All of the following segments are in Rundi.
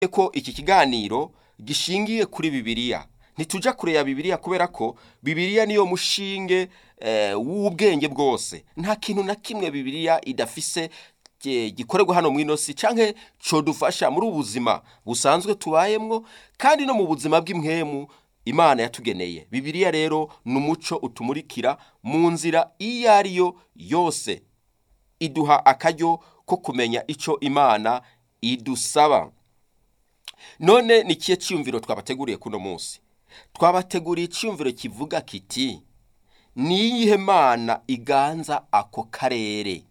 ko iki kiganiro gishingiye kuri Bibiliya. Ntituja kure ya Bibiliya kubera ko Bibiliya niyo mushinge w'ubwenge bwose. Nta kintu na kimwe Bibiliya idafise gikorerwa hano mw'ino si canke co dufasha muri ubuzima busanzwe tubayemwo kandi no mu buzima bw'imwemu Imana yatugeneye. Bibiliya rero n'umuco utumurikira mu nzira iyo ariyo yose. Iduha akaryo ko kumenya ico Imana idusaba. None ni kiye cyumviro twabateguriye kuno munsi? Twabateguriye icyumviro kivuga kiti niyihe Mana iganza ako karere?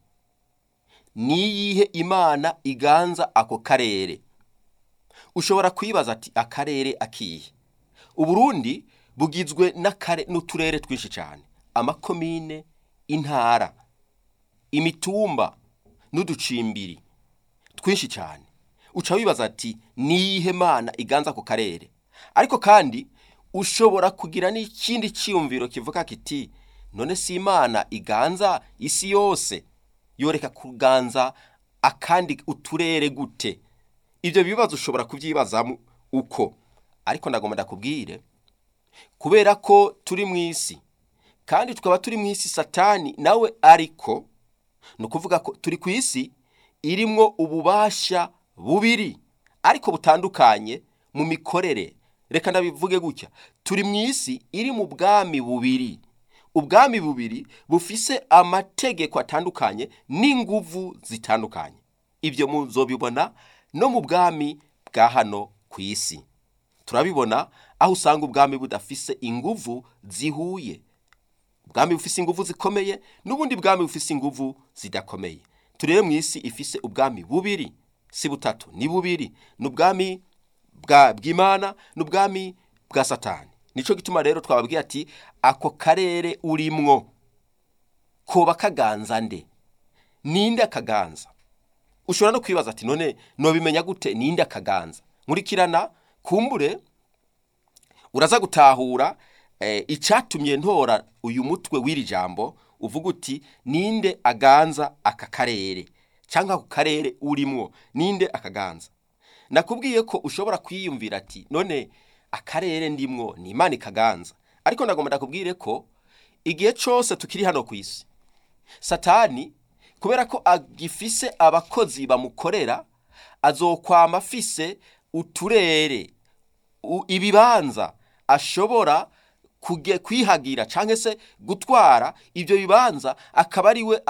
Niyihe Imana iganza ako karere? Ushobora kwibaza ati akarere akihe? Uburundi bugizwe n'uturere twinshi cyane, amakomine, intara, imitumba n'uducimbiri twinshi cyane. Uca wibaza ati niyihe Mana iganza ako karere? Ariko kandi ushobora kugira n'ikindi cyumviro kivuga kiti none si Imana iganza isi yose, yoreka kuganza akandi uturere gute? Ibyo bibazo ushobora kubyibazamo uko. Ariko ndagomba ndakubwire, kubera ko turi mu isi kandi tukaba turi mu isi Satani nawe ariko, no kuvuga ko turi ku isi irimwo ububasha bubiri ariko butandukanye mu mikorere. Reka ndabivuge gutya, turi mu isi iri mu bwami bubiri. Ubwami bubiri bufise amategeko atandukanye n'inguvu zitandukanye. Ibyo muzobibona no mu bwami bwa hano ku isi. Turabibona aho usanga ubwami budafise inguvu zihuye. Ubwami bufise inguvu zikomeye n'ubundi bwami bufise inguvu zidakomeye. Turere mu isi ifise ubwami bubiri, si butatu, ni bubiri. N'ubwami bw'Imana n'ubwami bwa Satani. Nico gituma rero twababwiye ati ako karere urimwo koba kaganza nde? Ninde akaganza? Ushobora no kwibaza ati none nobimenya gute ninde akaganza? Nkurikirana kumbure uraza gutahura icatumye ntora uyu mutwe w'iri jambo uvuga uti ninde aganza aka karere cyangwa ako karere urimwo ninde akaganza. Nakubwiye ko ushobora kwiyumvira ati none akarere ndimwo ni Imana ikaganza. Ariko ndagomba ndakubwire ko igihe cyose tukiri hano ku isi Satani kubera ko agifise abakozi bamukorera azokwama afise uturere ibibanza ashobora kwihagira canke se gutwara ibyo bibanza akaba ariwe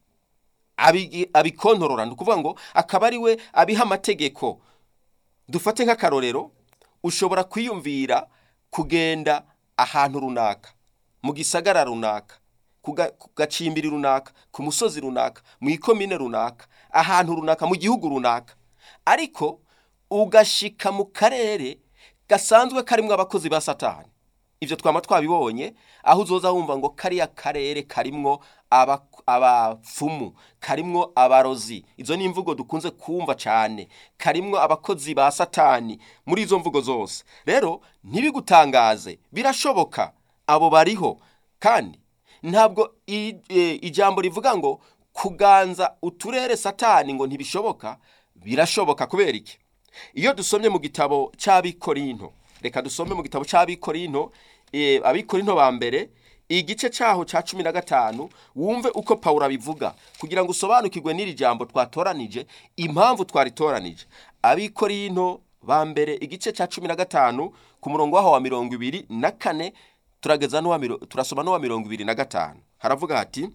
abikontorora. Ndukuvuga ngo akaba ariwe abiha amategeko. Dufate nk'akarorero, ushobora kwiyumvira kugenda ahantu runaka, mu gisagara runaka, ku gacimbiri runaka, ku musozi runaka, mu ikomine runaka, ahantu runaka, mu gihugu runaka, ariko ugashika mu karere gasanzwe karimwo abakozi ba Satani. Ivyo twama twabibonye aho uzoza wumva ngo kariya karere karimwo abapfumu, karimwo abarozi. Izo ni imvugo dukunze kumva cyane, karimwo abakozi ba Satani. Muri izo mvugo zose rero ntibigutangaze, birashoboka abo bariho. Kandi ntabwo ijambo rivuga ngo kuganza uturere Satani ngo ntibishoboka. Birashoboka. Kubera iki? Iyo dusomye mu gitabo cy'Abikorinto, reka dusome mu gitabo cy'Abikorinto, Abikorinto ba mbere igice cyaho ca 15, wumve uko Paulo abivuga kugira ngo usobanukirwe n'iri jambo twatoranije, impamvu twaritoranije. Abikorinto ba mbere igice ca 15 ku murongo waho wa 24 turageza turasoma no wa 25. Haravuga hati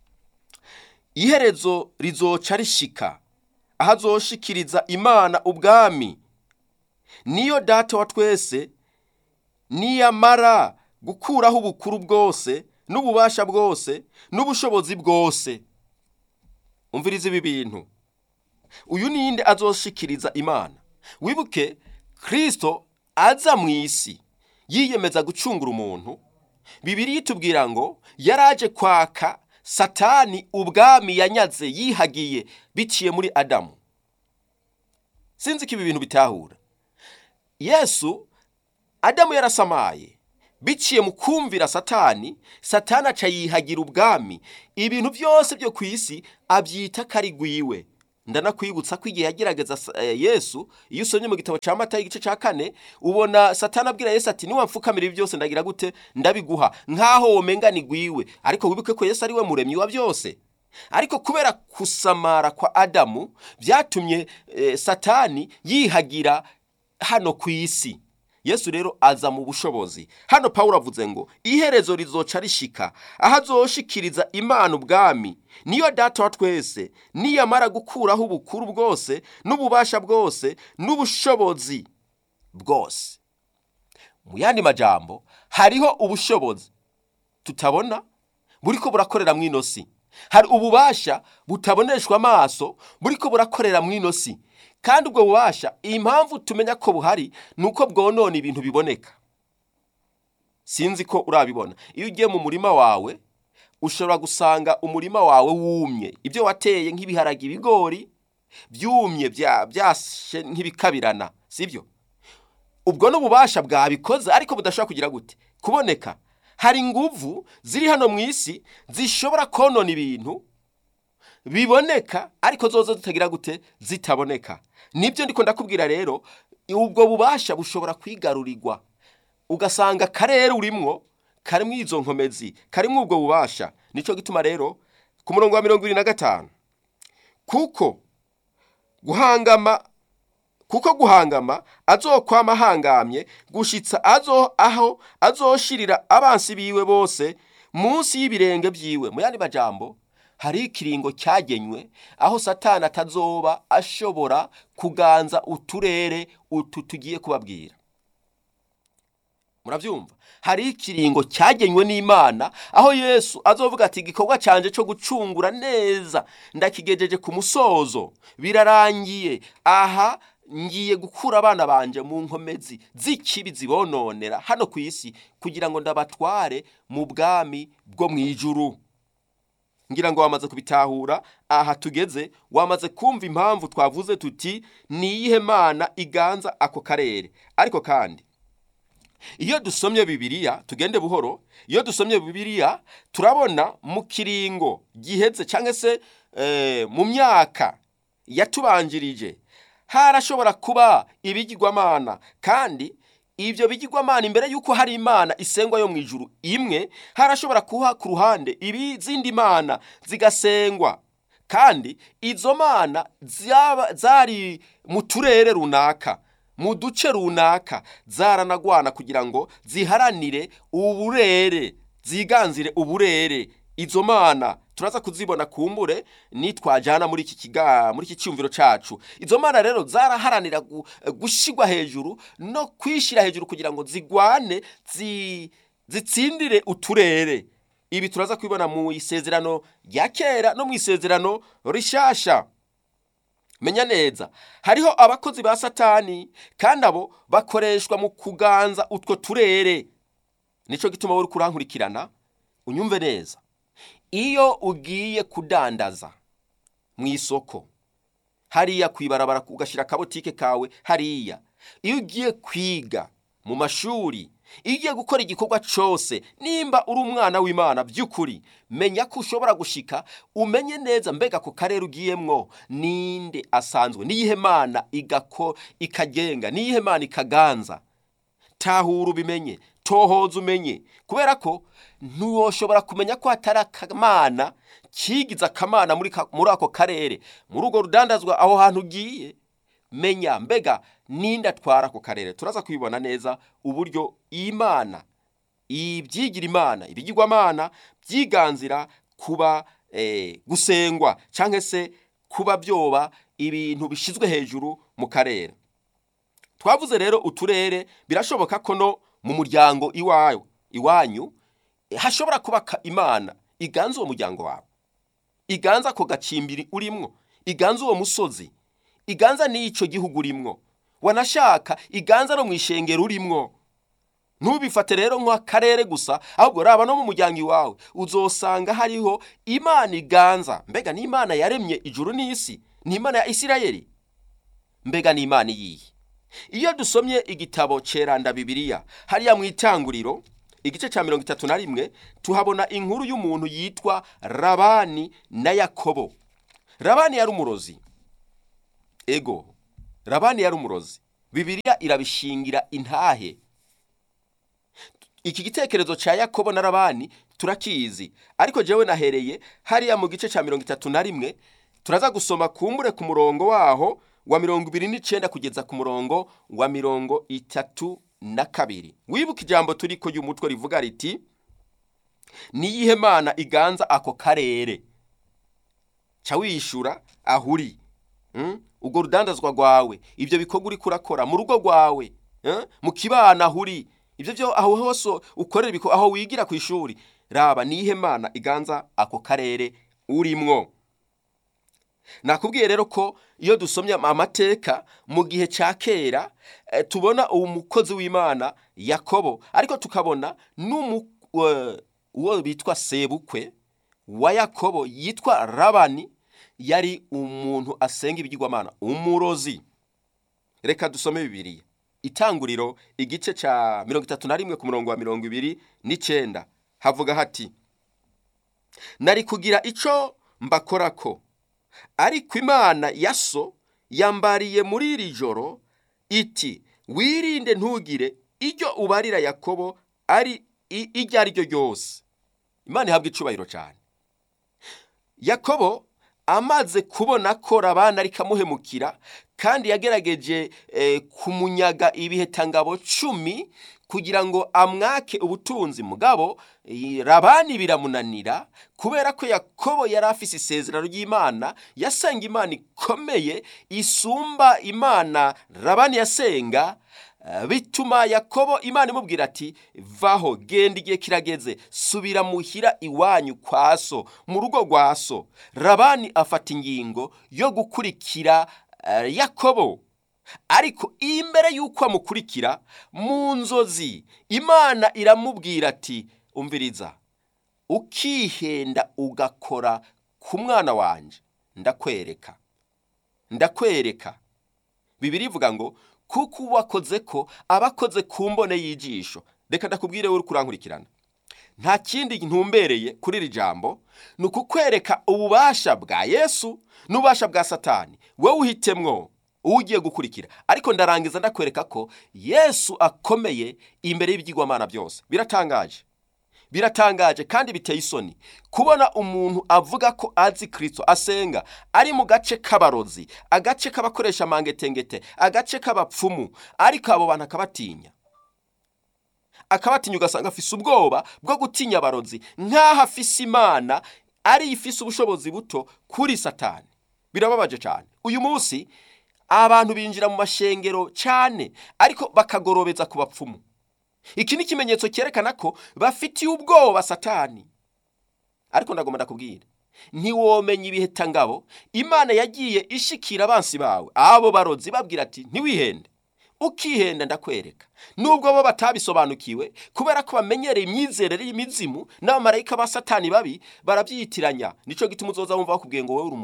iherezo rizoca rishika ahazoshikiriza Imana ubwami, niyo data wa twese niyamara gukuraho ubukuru bwose n'ububasha bwose n'ubushobozi bwose. Umviriza ibi bintu, uyu ninde azoshikiriza Imana? Wibuke Kristo aza mu isi yiyemeza gucungura umuntu. Bibiliya itubwira ngo yaraje kwaka Satani ubwami yanyaze yihagiye biciye muri Adamu. Sinzi ko ibi bintu bitahura. Yesu Adamu yarasamaye biciye mu kumvira Satani. Satani aca yihagira ubwami, ibintu byose byo ku isi abyita kari gwiwe. ndanakwibutsa ko igihe yagerageza Yesu, iyo usomye mu gitabo cya Matayo igice cya 4 ubona Satani abwira Yesu ati niwamfukamira ibi byose ndagira gute, ndabiguha, nkaho womenga ni gwiwe. Ariko wibuke ko Yesu ari we muremyi wa byose. Ariko kubera kusamara kwa Adamu byatumye Satani yihagira hano ku isi. Yesu rero aza mu bushobozi. Hano Pawulo avuze ngo iherezo rizoca rishika aho azoshikiriza Imana ubwami, niyo data wa twese, niyamara gukuraho ubukuru bwose n'ububasha bwose n'ubushobozi bwose. Mu yandi majambo, hariho ubushobozi tutabona buriko burakorera mu inosi. Hari ububasha butaboneshwa amaso buriko burakorera mu inosi. Kandi ubwo bubasha impamvu tumenya ko buhari nuko bwonona ibintu biboneka. Sinzi ko urabibona. Iyo ugiye mu murima wawe ushobora gusanga umurima wawe wumye. Ibyo wateye nk'ibiharage, ibigori byumye byashe nk'ibikabirana, sibyo? Ubwo n'ububasha bwabikoze ariko budashobora kugira gute kuboneka. Hari inguvu ziri hano mu isi zishobora konona ibintu biboneka ariko zozo zitagira gute, zitaboneka. Nibyo ndiko ndakubwira rero, ubwo bubasha bushobora kwigarurirwa ugasanga karere urimwo karimwo izo nkomezi, karimwo ubwo bubasha. Nico gituma rero ku murongo wa 25, kuko guhangama azokwama hangamye gushitsa aho azoshirira abansi biwe bose munsi y'ibirenge byiwe. Mu yandi majambo, hari ikiringo cyagenywe aho Satani atazoba ashobora kuganza uturere utu tugiye kubabwira. Muravyumva? Hari ikiringo cyagenywe n'Imana aho Yesu azovuga ati igikorwa canje cyo gucungura neza ndakigejeje ku musozo, birarangiye, aha ngiye gukura abana banje mu nkomezi z'ikibi zibononera hano ku isi kugira ngo ndabatware mu bwami bwo mwijuru. Ngira ngo wamaze kubitahura. Aha tugeze wamaze kumva impamvu twavuze tuti niyihe Mana iganza ako karere. Ariko kandi iyo dusomye Bibiliya, tugende buhoro, iyo dusomye Bibiliya turabona mu kiringo giheze cyangwa se mu myaka yatubanjirije harashobora kuba ibigirwamana, kandi ibyo bigirwamana imbere yuko hari Imana isengwa yo mu ijuru imwe, harashobora kuha ku ruhande ibizindi mana zigasengwa, kandi izo mana zari mu turere runaka, mu duce runaka, zaranagwana kugira ngo ziharanire uburere, ziganzire uburere. Izo mana turaza kuzibona kumbure nitwajana muri iki cyumviro cacu. Izo mana rero zaraharanira gushigwa hejuru no kwishira hejuru kugira ngo zigwane, zitsindire uturere. Ibi turaza kwibona mu isezerano rya kera no mu isezerano rishasha. Menya neza, hariho abakozi ba Satani kandi abo bakoreshwa mu kuganza utwo turere. Nico gituma uri kurankurikirana unyumve neza. Iyo ugiye kudandaza mu isoko hariya kwibarabara ugashira kabotike kawe hariya, iyo ugiye kwiga mu mashuri, iyo ugiye gukora igikorwa cyose, nimba uri umwana w'Imana by'ukuri, menya ko ushobora gushika umenye neza mbega ku karere ugiyemwo ninde asanzwe, niyihe Mana ikagenga, niyihe Mana ikaganza. Tahura ubimenye, tohoza umenye, kubera ko ntuwoshobora kumenya ko hatari akamana kigiza akamana muri ako karere, muri urwo rudandazwa aho hantu ugiye. Menya mbega ninde atwara ako karere. Turaza kwibona neza uburyo Imana ibyigira Imana, ibigirwamana byiganzira kuba gusengwa cyangwa se kuba byoba ibintu bishizwe hejuru mu karere. Twavuze rero uturere, birashoboka ko no mu muryango iwanyu hashobora kuba Imana iganza uwo muryango wawe, iganza ako gacimbiri urimwo, iganza uwo musozi, iganza n'ico gihugu urimwo, wanashaka iganza no mwishengero urimwo. Ntubifate rero nk'akarere gusa, ahubwo raba no mu muryango iwawe uzosanga hariho Imana iganza. Mbega ni Imana yaremye ijuru n'isi? Ni Imana ya Isirayeli? Mbega ni Imana yihe? Iyo dusomye igitabo ceranda Bibiliya hariya mu Itanguriro igice cya 31 tuhabona inkuru y'umuntu yitwa Labani na Yakobo. Labani yari umurozi, ego Labani yari umurozi, Bibiliya irabishingira intahe. Iki gitekerezo cya Yakobo na Labani turakizi, ariko jewe nahereye hariya mu gice cya 31 turaza gusoma kumbure ku murongo waho wa 29 kugeza ku murongo wa 32. Wibuka ijambo turiko y'umutwe rivuga riti niyihe mana iganza ako karere, ca wishura ahuri ubwo rudandazwa rwawe, ibyo bikorwa uri kurakora mu rugo rwawe, mu kibana ahuri, ibyo byo aho hose ukorera aho wigira ku ishuri, raba niyihe mana iganza ako karere urimwo. Nakubwiye rero ko iyo dusomye amateka mu gihe cya kera tubona uwo mukozi w'Imana Yakobo, ariko tukabona uwo bitwa sebukwe wa Yakobo yitwa Labani, yari umuntu asenga ibigirwamana, umurozi. Reka dusome Bibiliya, Itanguriro igice cya 31 ku murongo wa 29 havuga hati, nari kugira ico mbakorako, ariko Imana ya so yambariye muri iri joro iti, wirinde ntugire iryo ubarira Yakobo ari iryo ari ryo ryose. Imana ihabwa icubahiro cyane. Yakobo amaze kubona ko Labani ariko amuhemukira kandi yagerageje kumunyaga ibihetangabo 10 kugira ngo amwake ubutunzi, mugabo Labani biramunanira kubera ko Yakobo yari afise isezerano ry'Imana, yasenga Imana ikomeye isumba Imana Labani yasenga. Bituma Yakobo Imana imubwira ati, vaho genda, igihe kirageze, subira muhira iwanyu kwa so, mu rugo rwa so. Labani afata ingingo yo gukurikira Yakobo, ariko imbere y'uko amukurikira mu nzozi Imana iramubwira ati, umviriza, ukihenda ugakora ku mwana wanje ndakwereka. Bibiliya ivuga ngo kuko wakoze ko abakoze ku mbone y'ijisho. Reka ndakubwire uri kurankurikirana, nta kindi ntumbereye kuri iri jambo, ni ukukwereka ububasha bwa Yesu n'ububasha bwa Satani. Wowe uhitemwo ugiye gukurikira, ariko ndarangiza ndakwereka ko Yesu akomeye imbere y'ibigirwamana byose. Biratangaje kandi biteye isoni kubona umuntu avuga ko azi Kristo, asenga, ari mu gace k'abarozi, agace k'abakoresha mangetengete, agace k'abapfumu, ariko abo bantu akabatinya, ugasanga afise ubwoba bwo gutinya abarozi, nk'aho afise Imana ari ifise ubushobozi buto kuri Satani. Birababaje cyane. Uyu munsi abantu binjira mu mashengero cyane, ariko bakagorobeza ku bapfumu. Iki ni ikimenyetso cyerekana ko bafitiye ubwoba Satani. Ariko ndagomba ndakubwira, ntiwomenye ibihetangabo Imana yagiye ishikira abansi bawe, abo barozi, babwira ati ntiwihende. Ukihenda ndakwereka. Nubwo bo batabisobanukiwe kubera ko bamenyereye imyizerere y'imizimu, n'abamarayika ba Satani babi barabyiyitiranya. Nico gituma uzoza wumva bakubwiye ngo wowe uri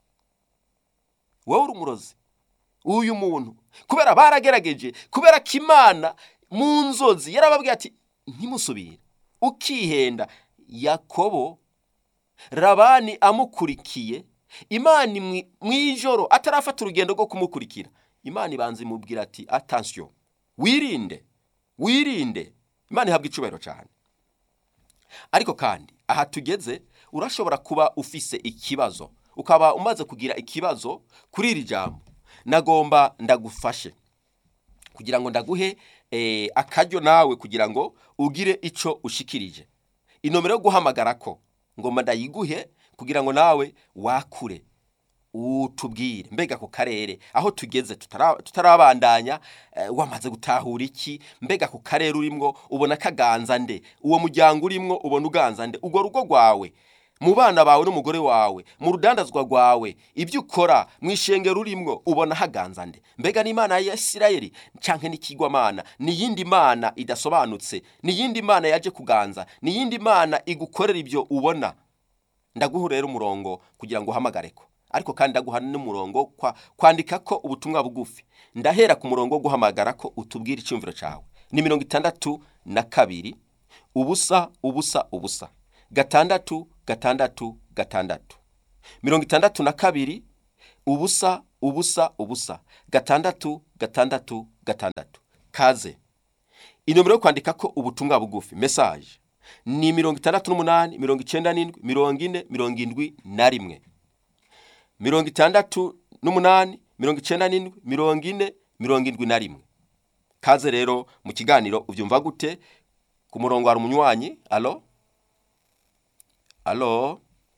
umurozi. Uyu muntu kubera baragerageje, kubera ko Imana mu nzozi yarababwiye ati ntimusubire. Ukihenda. Yakobo Labani amukurikiye, Imana mwijoro atarafata urugendo rwo kumukurikira, Imana ibanza imubwira ati attention, wirinde. Imana ihabwa icubahiro cyane. Ariko kandi aha tugeze, urashobora kuba ufise ikibazo, ukaba umaze kugira ikibazo kuri iri jambo. Nagomba ndagufashe kugira ngo ndaguhe akaryo nawe kugira ngo ugire ico ushikirije. Inomero yo guhamagara ko ngomba ndayiguhe kugira ngo nawe wakure utubwire mbega ku karere aho tugeze tutarabandanya, wamaze gutahura iki, mbega ku karere urimwo ubona kaganza nde, uwo muryango urimwo ubona uganza nde, ugo rugo rwawe, mu bana bawe n'umugore wawe, mu rudandazwa rwawe, ibyo ukora mu ishengero urimwo ubona haganza nde. Mbega ni Imana ya Isirayeli canke n'ikigwamana, ni yindi mana idasobanutse, ni yindi mana yaje kuganza, ni yindi mana igukorera ibyo ubona. Ndaguhurera umurongo kugira ngo uhamagareko, ariko kandi ndaguhana n'umurongo kwandika ko ubutumwa bugufi. Ndahera ku murongo wo guhamagara ko utubwira icyumviro cyawe. Ni 62 ubusa 6 6 62 ubusa ubusa ubusa gatandatu gatandatu gatandatu. Kaze. Inomero yo kwandika ko ubutumwa bugufi message ni 68 97 40 71 68 97 40 71. Kaze rero mu kiganiro ubyumva gute? Ku murongo wa umunywanyi. Allo allo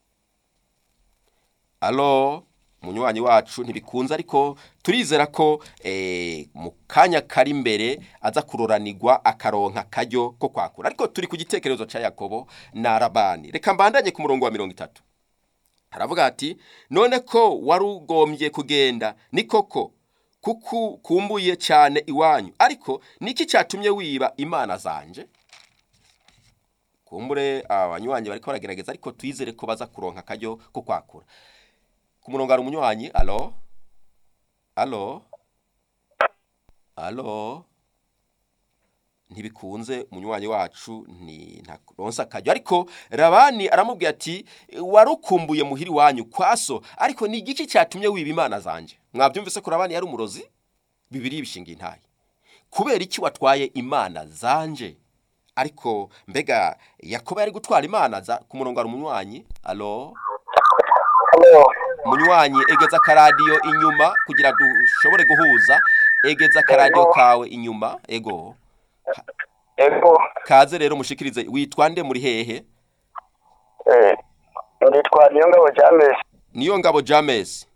allo, umunywanyi wacu ntibikunze ariko turizera ko mu kanya kari imbere aza kuroranirwa akaronka kajyo ko kwakura. Ariko turi ku gitekerezo ca Yakobo na Labani. Reka mbandanye ku murongo wa 30. Haravuga ati none ko warugombye kugenda ni koko kuku kumbuye cyane iwanyu, ariko niki cyatumye wiba imana zanje? Kumbure abanywanyi bariko baragerageza ariko twizere ko baza kuronka kajyo ko kwakura. Ku murongo ari umunywanyi. Allo allo allo, ntibikunze umunywanyi wacu ni ntaronsa kajyo. Ariko Labani aramubwiye ati warukumbuye muhiri wanyu kwaso, ariko ni igiki cyatumye wiba imana zanje? Mwabyumvise ko Labani yari umurozi? Bibiri bishinga intayi. Kubera iki watwaye imana zanje? Ariko mbega Yakobo yari gutwara imana za? Ku murongo ari umunywanyi. Allo munywanyi, egeza karadio inyuma kugira dushobore guhuza. Egeza karadio kawe inyuma. Ego kaze rero mushikirize. Witwa nde, muri hehe? Nitwa Niyongabo James. Niyongabo James.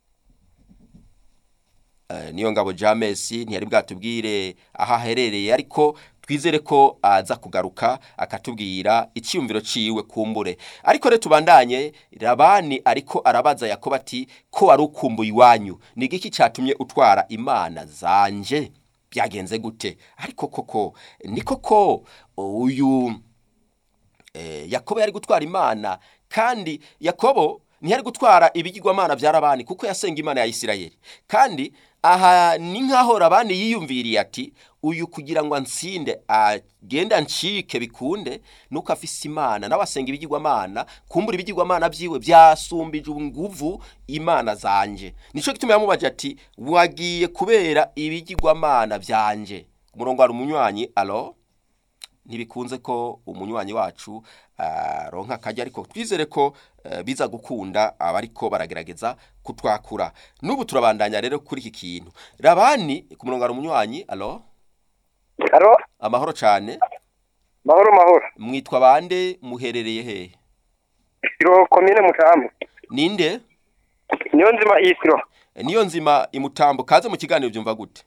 Niyongabo James ntiyari bwatubwire aha herereye, ariko twizere ko aza kugaruka akatubwira icyumviro ciwe kumbure. Ariko re tubandanye. Labani ariko arabaza Yakobo ati ko warukumbuye iwanyu, ni giki cyatumye utwara imana zanje? Byagenze gute? Ariko koko ni koko uyu Yakobo yari gutwara imana, kandi Yakobo ntiyari gutwara ibigirwamana bya Labani kuko yasenga imana ya Isirayeli. Kandi aha ni nkaho Labani yiyumviriye ati uyu kugira ngo ansinde agenda ncike bikunde nuko afise imana, nawe asenga ibigirwamana, kumbura ibigirwamana byiwe byasumbije nguvu imana zanje. Nico gituma yamubaje ati wagiye kubera ibigirwamana byanje. Ku murongo ari umunywanyi. Allo ntibikunze ko umunywanyi wacu ronka kajya, ariko twizere ko biza gukunda abariko baragerageza kutwakura. Nubu turabandanya rero kuri iki kintu. Labani ku murongo ari umunywanyi. Allo Allo, amahoro cyane. mahoro mahoro. Mwitwa bande, muherereye hehe? Isiro komine Mutambo. Ninde? Niyonzima Isiro. Niyonzima imutambo. Kaze mu kiganiro ubyumva gute?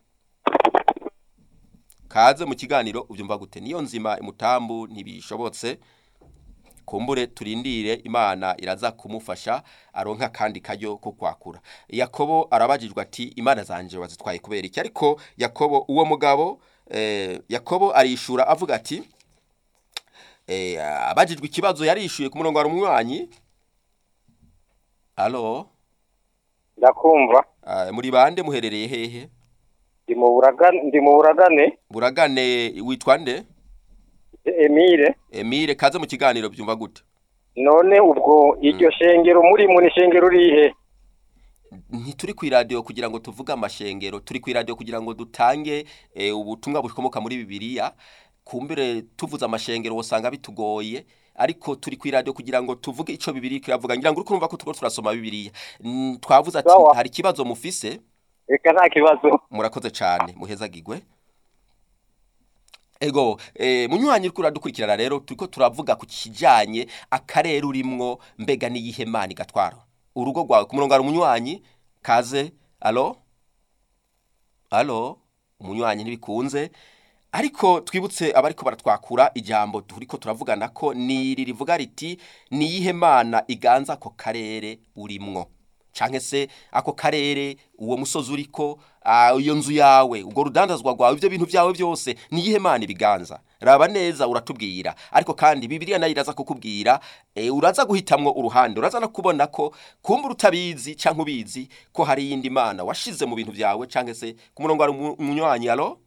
Kaze mu kiganiro ubyumva gute? Niyonzima imutambo ntibishobotse. Kumbure turindire imana iraza kumufasha aronka kandi kajyo ko kwakura. Yakobo arabajijwe ati imana zanje wazitwaye kubera iki? Ariko Yakobo uwo mugabo Yakobo arishura avuga ati abajijwe ikibazo yarishuye. Ku murongo ari umunywanyi. Allo ndakumva. Muri bande, muherereye hehe? Ndi mu buragane. Buragane. Witwa nde? Emile. Kaze mu kiganiro byumva gute? None ubwo iryo shengero muri mu ni shengero rihe? Ntituri ku radio kugira ngo tuvuge amashengero, turi ku radio kugira ngo dutange ubutumwa bukomoka muri Bibiliya. Kumbere tuvuza amashengero wosanga bitugoye, ariko turi ku radio kugira ngo tuvuge ico Bibiliya kiravuga. Ngira ngo urumva ko turasoma Bibiliya. Twavuze ati hari kibazo mufise? Eka nta kibazo. Murakoze cyane, muhezagirwe. Ego munywanyi rikura dukurikirana rero turiko turavuga ku kijanye akarere urimwo, mbega ni yihemani gatwaro urugo rwawe. Ku murongo ari umunywanyi. Kaze. Allo allo, umunywanyi ntibikunze, ariko twibutse abariko baratwakura ijambo turiko turavugana ko ni rivuga riti ni yihemana iganza ko karere urimwo, canke se ako karere uwo musozi uriko, iyo nzu yawe, ubwo rudandazwa rwawe, ibyo bintu byawe byose ni yihemana ibiganza. Raba neza uratubwira, ariko kandi Bibiliya nayo iraza kukubwira, uraza guhitamwo uruhande, uraza no kubona ko kumbura utabizi canke ubizi ko hari yindi mana washize mu bintu byawe. Canke se ku murongo ari umunywanyi. Allo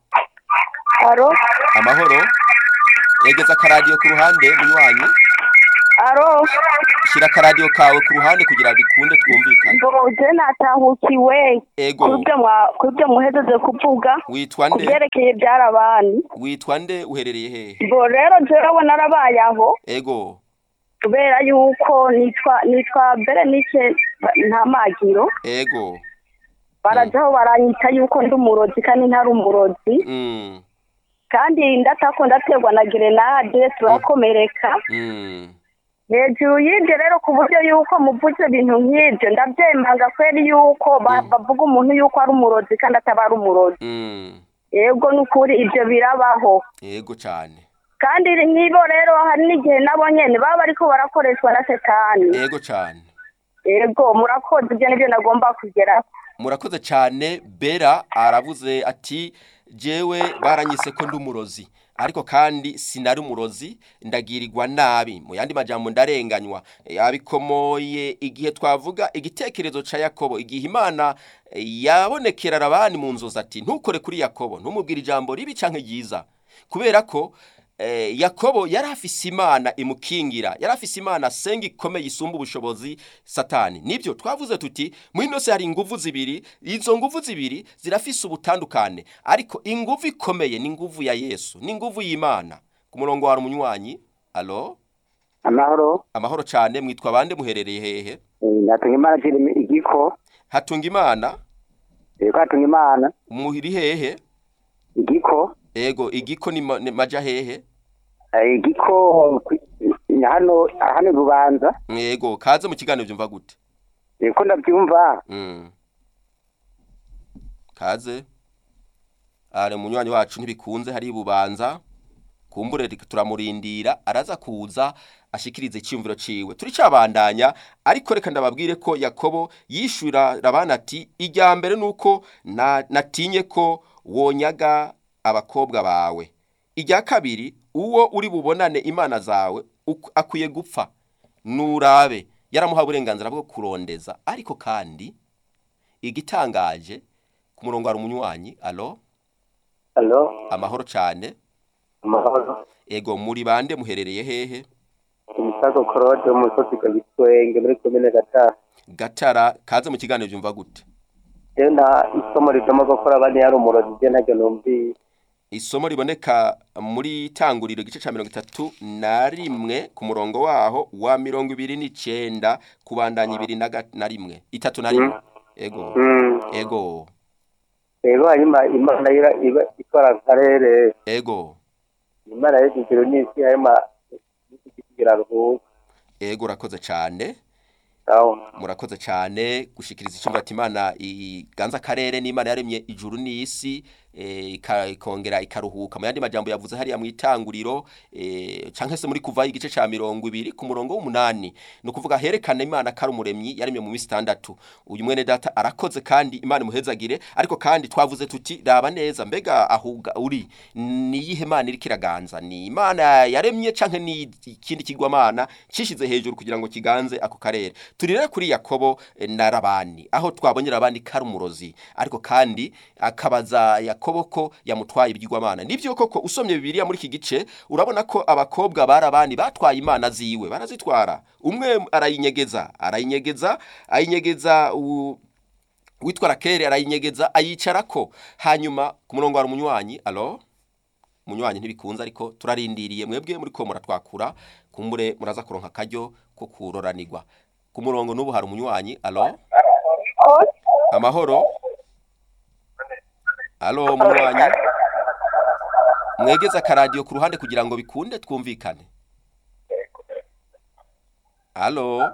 amahoro. Egeza karadio ku ruhande munywanyi. Allo shira akaradiyo kawe ku ruhande kugira bikunde twumvikane. Je natahukiwe Ego. kubyo muhejeje kuvuga Witwa nde? kubyerekeye byarabani. Witwa nde uherereye hehe? Bo rero jewe narabaye aho Ego. kubera yuko nitwa Berenice Ntamagiro. Ego. Barajaho baranyita yuko ndi umurozi kandi ntari umurozi. Kandi ndatako ndaterwa na grenade turakomereka. Hejuru y'ibyo rero ku buryo yuko muvuze ibintu nk'ibyo ndabyemanga kweri yuko bavuga umuntu yuko ari umurozi kandi ataba ari umurozi. Yego n'ukuri ibyo birabaho. Yego cyane. Kandi nibo rero hari n'igihe nabo nyene baba bariko barakoreshwa na Satani. Yego cyane. Yego murakoze ibyo nibyo nagomba kugera. Murakoze cyane. Bera aravuze ati jewe baranyise ko ndi umurozi ariko kandi sinari umurozi ndagirirwa nabi mu yandi majambo ndarenganywa yabikomoye igihe twavuga igitekerezo ca Yakobo igihe Imana yabonekera abandi mu nzozi ati ntukore kuri Yakobo ntumubwire ijambo ribi canke ryiza kubera ko Yakobo yari afise Imana imukingira yari afise Imana senga ikomeye isumba ubushobozi Satani nibyo twavuze tuti mu inose hari inguvu zibiri izo nguvu zibiri zirafise ubutandukane ariko inguvu ikomeye ni inguvu ya Yesu ni inguvu y'Imana ku murongo wa umunywanyi allo amahoro cyane mwitwa bande muherereye hehe natunga Imana kiri igiko hatunga Imana hatunga Imana muhiri hehe igiko ego igiko ni maja hehe igiko hano Bubanza yego kaze mu kiganiro byumva gute ko ndabyumva kaze are munywanyi wacu ntibikunze hari Bubanza kumbure turamurindira araza kuza ashikirize icyumviro ciwe turi cyabandanya ariko reka ndababwire ko Yakobo yishura rabana ati ijya mbere nuko natinye ko wonyaga abakobwa bawe ijya kabiri uwo uri bubonane imana zawe akwiye gupfa nurabe yaramuha uburenganzira bwo kurondeza ariko kandi igitangaje ku murongo wa umunywanyi allo amahoro cyane amahoro ego muri bande muherereye hehe Imisago Claude umusozi Gitwenge muri komine Gatara kaze mu kiganiro byumva gute Jenda isomo ritoma gukora abandi yari umurozi je ntacyo numvi isomo riboneka muri tanguriro gice ca 31 ku murongo waho wa 29 kubandanya 21 31 ego ego hanyuma Imana iba ikora karere ego Imana y'igiro n'isi hanyuma ikigira ruhuka ego rakoze cyane murakoze cyane gushikiriza icyumba ati Imana iganza karere n'Imana yaremye ijuru n'isi ikongera ikaruhuka mu yandi majambo yavuze hari mu itanguriro canke se muri kuva igice ca 20 ku murongo w'8 no kuvuga herekana Imana kari umuremyi yaremye mu minsi 6 uyu mwene data arakoze kandi Imana muhezagire ariko kandi twavuze tuti raba neza mbega ahuga uri ni yihe Imana iri kiraganza ni Imana yaremye canke ni ikindi kigwamana cishize hejuru kugira ngo kiganze ako karere turire kuri Yakobo na Rabani aho twabonyera abandi kari umurozi ariko kandi akabaza Yakobo ko yamutwaye ibyigwamana nivyo koko usomye Bibiliya muri iki gice urabona ko abakobwa barabani batwaye imana ziwe barazitwara umwe ayinyegeza witwa Rakeri arayinyegeza ayicarako hanyuma ku murongo wa umunywanyi allo umunywanyi ntibikunze ariko turarindiriye mwebwe muri ko muratwakura kumbure muraza kuronka karyo ko kuroranirwa ku murongo n'ubu hari umunywanyi allo amahoro allo umunywanyi mwegeza akaradiyo ku ruhande kugira ngo bikunde twumvikane allo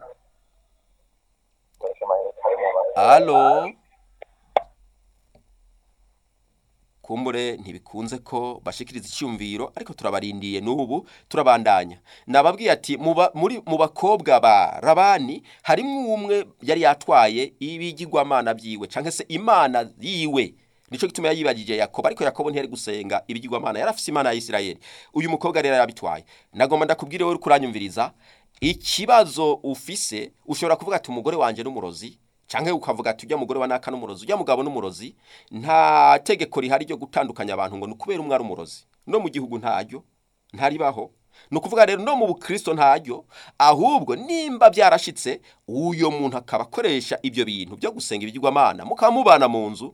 kumbure ntibikunze ko bashikiriza icyumviro ariko turabarindiye n'ubu turabandanya nababwiye ati mu bakobwa ba Rabani harimo umwe yari yatwaye ibigirwamana byiwe canke se imana yiwe nico gituma yayibagije Yakobo ariko Yakobo ntiyari gusenga ibigirwamana yarafise imana ya Isirayeli uyu mukobwa rero yabitwaye nagomba ndakubwire wowe kuranyumviriza ikibazo ufise ushobora kuvuga ati umugore wanje n'umurozi canke ukavuga ati ujya mugore wa naka n'umurozi ujya mugabo n'umurozi nta tegeko rihari ryo gutandukanya abantu ngo nukubera umwe ari umurozi no mu gihugu ntaryo ntaribaho ni ukuvuga rero no mu bukristo ntaryo, ahubwo nimba byarashitse uyo muntu akaba akoresha ibyo bintu byo gusenga ibigirwamana mukaba mubana mu nzu,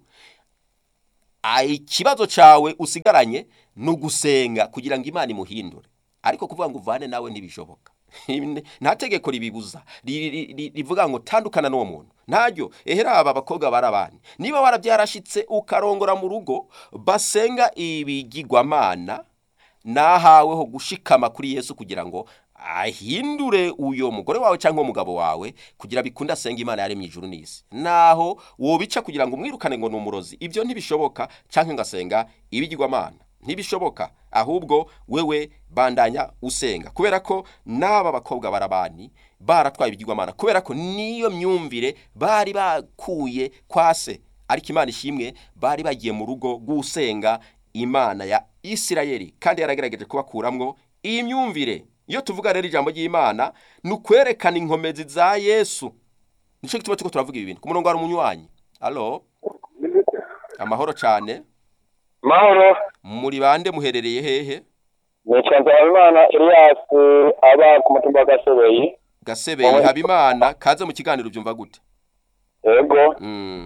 ikibazo cyawe usigaranye ni ugusenga kugira ngo Imana imuhindure, ariko kuvuga ngo uvane nawe ntibishoboka. Nta tegeko ribibuza rivuga ngo tandukana n'uwo muntu, ntaryo. Ehera aba bakobwa barabanye, niba warabyarashitse ukarongora mu rugo basenga ibigirwamana, nahaweho gushikama kuri Yesu kugira ngo ahindure uyo mugore wawe cyangwa umugabo wawe kugira bikunda asenga Imana yaremye ijuru n'isi. Naho wobica kugira ngo umwirukane ngo ni umurozi, ibyo ntibishoboka, cyangwa ngasenga ibigirwamana ntibishoboka. Ahubwo wewe bandanya usenga, kubera ko n'aba bakobwa barabani baratwaye ibigirwamana, kubera ko niyo myumvire bari bakuye kwa se. Ariko Imana ishimwe, bari bagiye mu rugo gusenga Imana ya Isirayeli, kandi yaragerageje kubakuramwo iyi myumvire. Iyo tuvuga rero ijambo ry'Imana ni ukwerekana inkomezi za Yesu. Nico gituma tuko turavuga ibi bintu. Ku murongo hari umunywanyi. Allo, amahoro cyane. Mahoro. Muri bande muherereye hehe? Nicanze Habimana Elias, aba ku mutumba wa Gasebeyi. Gasebeyi. Habimana, kaze mu kiganiro byumva gute? Yego.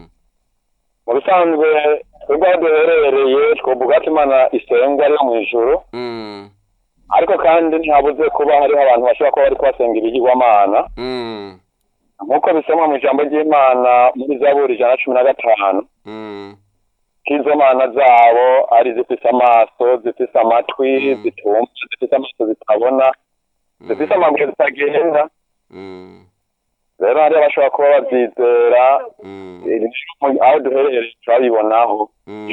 Mu bisanzwe twebwe duherereye twovuga ko Imana isenga ari mu ijuru. Ariko kandi ntihabuze kuba hariho abantu bashobora kuba bari kwasenga ibigirwamana. Nk'uko bisomwa mu ijambo ry'Imana muri Zaburi 115. Kizo mana zabo ari zifise amaso, zifise amatwi, zitumva, zifise amaso zitabona, zifise amaguru zitagenda. Rero hari abashobora kuba babyizera, aho duherereye turabibonaho.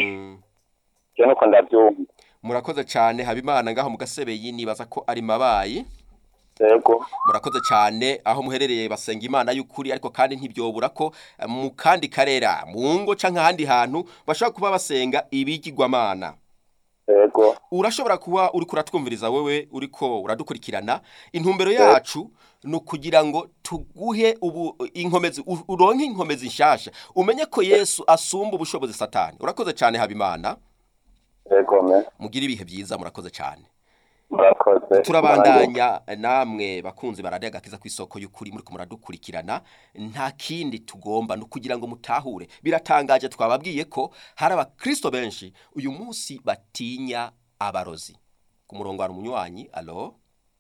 Cyane uko ndabyumva. Murakoze cyane Habimana ngaho mu Gasebeyi, nibaza ko ari Mabayi. Yego. Murakoze cyane aho muherereye basenga Imana y'ukuri, ariko kandi ntibyobura ko mu kandi karera mu ngo canke ahandi hantu bashaka kuba basenga ibigirwamana. Yego. Urashobora kuba uri kuratwumviriza wewe uriko uradukurikirana, intumbero yacu no kugira ngo tuguhe inkomezi, uronke inkomezi nshasha, umenye ko Yesu asumba ubushobozi Satani. Urakoze cyane Habimana. Yego me. Mugira ibihe byiza, murakoze cyane. Murakoze. Turabandanya namwe bakunzi baradiye Agakiza ku isoko y'ukuri muri kumuradukurikirana. Nta kindi tugomba no kugira ngo mutahure. Biratangaje twababwiye ko hari abakristo benshi uyu munsi batinya abarozi. Ku murongo hari umunywanyi. Allo.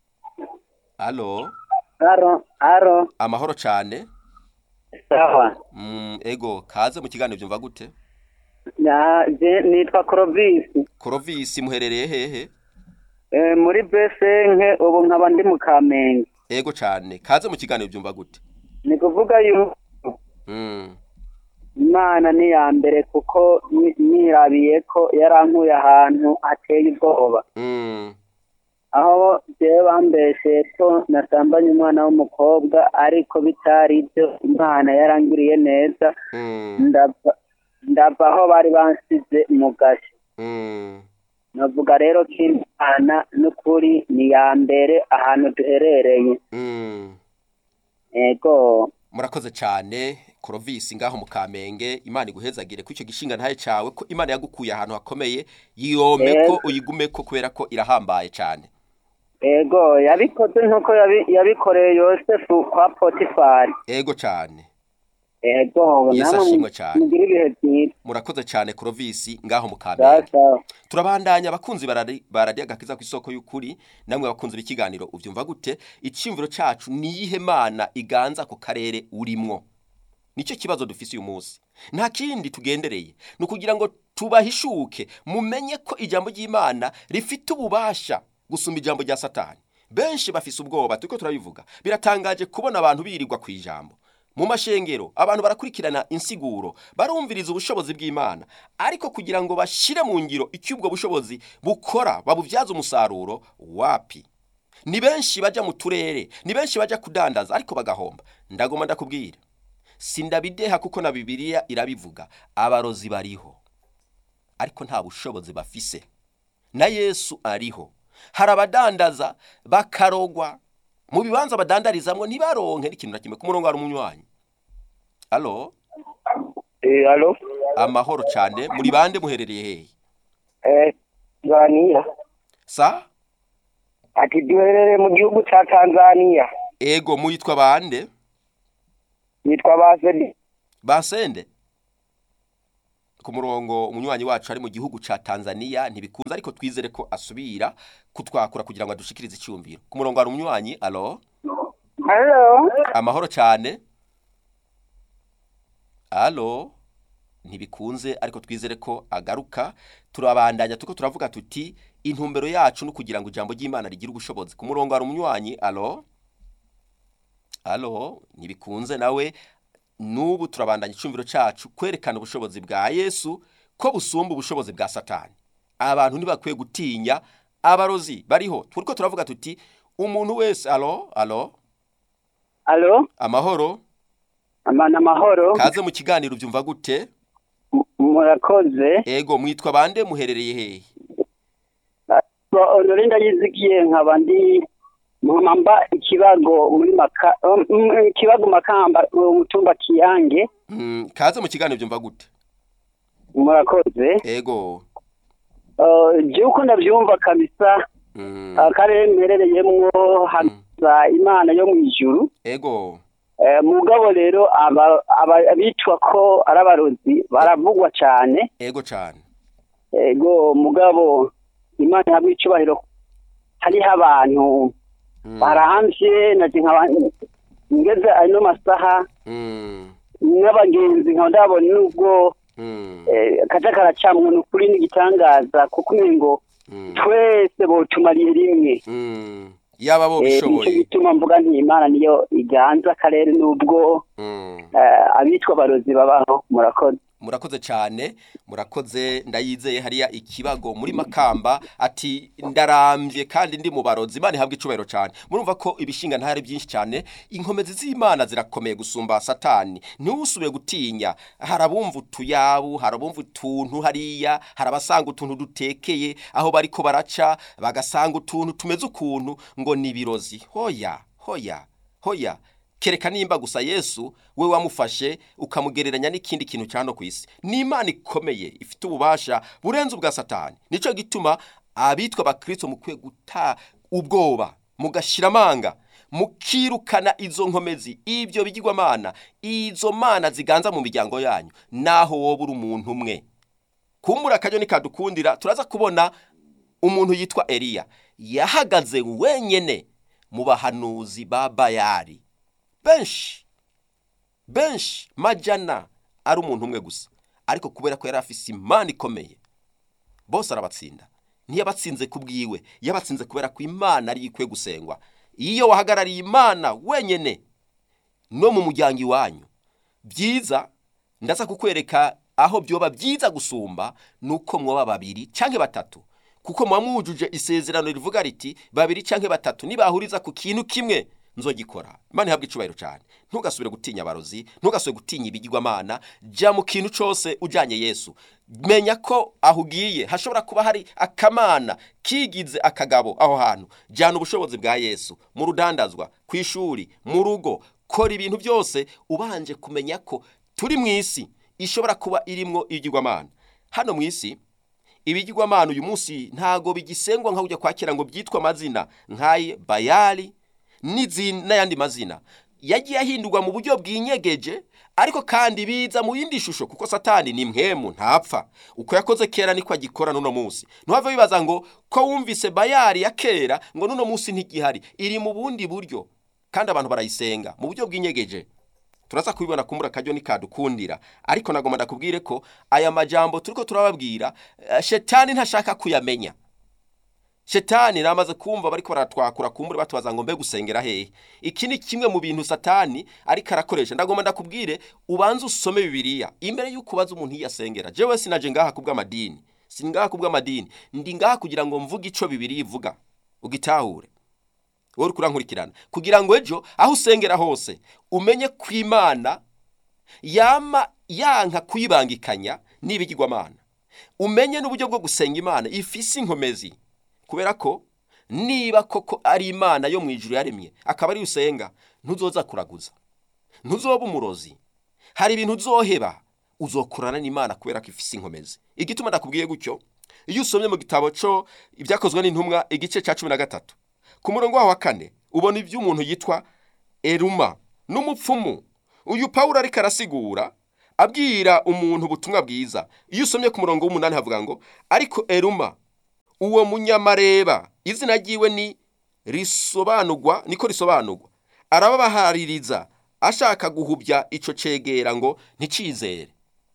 Allo. Aro. Amahoro cyane. Sawa. Ego kaze mu kiganiro byumva gute? Nitwa Clovis. Clovis, muherereye hehe? Muri Besenke, ubu nkaba ndi mu Kamenge. Ego cyane, kaze mu kiganiro byumva gute? Ni kuvuga yuko Imana ni ya mbere, kuko nirabiye ko yarankuye ahantu hateye ubwoba. Aho jewe bambeshe ko nasambanye umwana w'umukobwa, ariko bitari byo. Imana yarangiriye neza. Ndava aho bari bansize mu gashi. Navuga rero ko Imana n'ukuri ni ya mbere ahantu duherereye. Ego. Murakoze cyane Clovis ngaho mu Kamenge. Imana iguhezagire ku icyo gishinga ntaye cyawe, ko Imana yagukuye ahantu hakomeye, yiyome ko uyigume ko kubera ko irahambaye cyane. Ego, yabikoze nkuko yabikoreye Yosefu kwa Potifari. Ego cyane. Ego, namwe mugira ibihe byiza. Murakoze cyane Clovis ngaho mu Kamenge. Turabandanya abakunzi baradiye Agakiza ku isoko y'ukuri, namwe bakunzi b'ikiganiro ubyumva gute? Icimviro cyacu ni yihe Mana iganza ku karere urimwo. Nicyo kibazo dufise uyu munsi. Nta kindi tugendereye, no kugira ngo tubahishuke mumenye ko ijambo ry'Imana rifite ububasha gusumba ijambo rya Satani. Benshi bafise ubwoba, tuko turabivuga. Biratangaje kubona abantu birirwa ku ijambo. Mu mashengero abantu barakurikirana insiguro, barumviriza ubushobozi bw'Imana, ariko kugira ngo bashire mu ngiro icyubwo bushobozi bukora, babuvyaza umusaruro, wapi? Ni benshi baja mu turere, ni benshi baja kudandaza ariko bagahomba. Ndagoma ndakubwira, sindabideha kuko na Bibiliya irabivuga, abarozi bariho ariko nta bushobozi bafise. Na Yesu ariho. Harabadandaza bakarogwa mu bibanza badandarizamwe ntibaronke n'ikintu na kimwe. Ku murongo hari umunywanyi. Allo. Allo. Amahoro cyane, muri bande muherereye hehe? Ganiya. Sa? ati duherereye mu gihugu cya Tanzania. Ego muyitwa bande? Yitwa Basedi. Basende? Ku murongo umunywanyi wacu ari mu gihugu ca Tanzania ntibikunze ariko twizere ko asubira kutwakura kugira ngo adushikirize icyumviro. Ku murongo hari umunywanyi, allo? Hello. Amahoro cyane. Allo? Ntibikunze ariko twizere ko agaruka. Turabandanya tuko turavuga tuti intumbero yacu no kugira ngo ijambo ry'Imana rigire ubushobozi. Ku murongo hari umunywanyi, allo? Allo? Ntibikunze nawe. Nubu turabandanya icyumviro cyacu kwerekana ubushobozi bwa Yesu ko busumba ubushobozi bwa Satani. Abantu ntibakwiye gutinya abarozi bariho. Turiko turavuga tuti umuntu wese, allo? Amahoro? Amahoro. Kaze mu kiganiro byumva gute? Murakoze. Ego mwitwa bande muherereye hehe? Onorinda yizikiye nkabandi Mamba ikibago muri ikibago Makamba umutumba Kiyange. Kaze mu kiganiro byumva gute? Murakoze. Ego. Je uko ndabyumva kabisa. Akarere mperereyemwo haza Imana yo mu ijuru. Ego. Mugabo rero abitwa ko arabarozi baravugwa cyane. Ego cyane. Ego mugabo Imana hamwe icubahiro hariho abantu barahamvye naje ngeze ano masaha n'abagenzi nka ndabona nubwo kaja karacamwe n'ukuri n'igitangaza kuko ngo twese botumariye rimwe yaba bo bishoboye icyo gituma mvuga nti Imana niyo iganza akarere nubwo abitwa barozi babaho. Murakoze cyane, murakoze. Ndayizeye hariya ikibago muri Makamba ati ndarambye kandi ndi mu barozi. Imana ihabwe icubahiro cyane. Murumva ko ibishinga ntari byinshi cyane. Inkomezi z'Imana zirakomeye gusumba Satani. Ntusubire gutinya. Harabumva utuyabu, harabumva utuntu hariya, harabasanga utuntu dutekeye aho bariko baraca, bagasanga utuntu tumeze ukuntu ngo ni birozi. Hoya. Kereka nimba gusa Yesu we wamufashe ukamugereranya n'ikindi kintu cyano kwisi. Ni Imana ikomeye ifite ububasha burenze ubwa Satani. Nico gituma abitwa bakristo mukwiye guta ubwoba, mugashira amanga, mukirukana izo nkomezi, ibyo bigirwamana, izo mana ziganza mu miryango yanyu, naho wowe uri umuntu umwe. Kumbura akajo nikadukundira turaza kubona umuntu yitwa Eliya yahagaze wenyene mu bahanuzi ba Bayali. Benshi majana ari umuntu umwe gusa, ariko kubera ko yari afise Imana ikomeye bose arabatsinda. Ntiyabatsinze kubwiwe, yabatsinze kubera ko Imana ari ikwiye gusengwa. Iyo wahagarariye Imana wenyene no mu muryango iwanyu byiza, ndaza kukwereka aho byoba byiza gusumba nuko mwoba babiri canke batatu, kuko mwamujuje isezerano rivuga riti babiri canke batatu nibahuriza ku kintu kimwe nzogikora. Imana ihabwe icubahiro cyane. Ntugasubire gutinya abarozi, ntugasubire gutinya ibigirwamana. Ja mu kintu cyose ujanye Yesu. Menya ko ahugiye hashobora kuba hari akamana kigize akagabo aho hantu. Jana ubushobozi bwa Yesu mu rudandazwa, kwishuri, mu rugo, kora ibintu byose ubanje kumenya ko turi mu isi ishobora kuba irimwo ibigirwamana. Hano mu isi ibigirwamana uyu munsi ntago bigisengwa nka ujya kwakira ngo byitwa amazina nkaye Bayali n'ayandi mazina. Yagiye ahindurwa mu buryo bw'inyegeje, ariko kandi biza mu yindi shusho, kuko Satani ni mpemu ntapfa. Uko yakoze kera niko agikora nuno munsi. Ntuhave bibaza ngo ko wumvise Bayali ya kera ngo nuno munsi ntigihari. Iri mu bundi buryo kandi abantu barayisenga mu buryo bw'inyegeje. Turaza kubibona kumbura kajyo nikadukundira, ariko nagomba ndakubwire ko aya majambo turiko turababwira Shetani ntashaka kuyamenya. Shetani namaze kumva bariko baratwakura kumbure batubaza ngo mbe gusengera hehe. Iki ni kimwe mu bintu Satani ariko arakoresha. Ndagomba ndakubwire ubanze usome Bibiliya imbere yuko ubaza umuntu yasengera. Jewe sinaje ngaha kubw'amadini, singaha kubw'amadini, ndi ngaha kugira ngo mvuge ico Bibiliya ivuga ugitahure. Wowe kurankurikirana kugira ngo ejo aho usengera hose umenye kw'Imana yama yanka kuyibangikanya n'ibigirwamana. Umenye n'uburyo bwo gusenga Imana ifise inkomezi. Kubera ko niba koko ari Imana yo mu ijuru yaremye akaba ari usenga, ntuzoza kuraguza, ntuzoba umurozi, hari ibintu uzoheba, uzokorana n'Imana kubera ko ifise inkomezi. Igituma ndakubwiye gutyo, iyo usomye mu gitabo cyo ibyakozwe n'intumwa igice cya 13 ku murongo wa 4 ubona iby'umuntu yitwa Eluma n'umupfumu. Uyu Pawulo ariko arasigura abwira umuntu ubutumwa bwiza. Iyo usomye ku murongo w'8 havuga ngo ariko Eluma uwo munyamareba izina ryiwe ni risobanurwa niko risobanurwa, arababahaririza ashaka guhubya ico cegera ngo nticizere.